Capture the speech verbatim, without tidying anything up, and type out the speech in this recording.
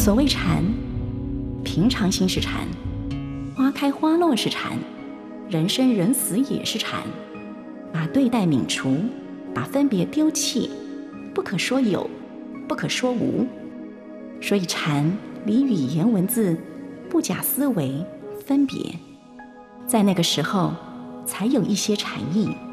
所谓禅，平常心是禅，花开花落是禅，人生人死也是禅。把对待泯除，把分别丢弃，不可说有，不可说无。所以禅离语言文字不假思维分别，在那个时候才有一些禅意。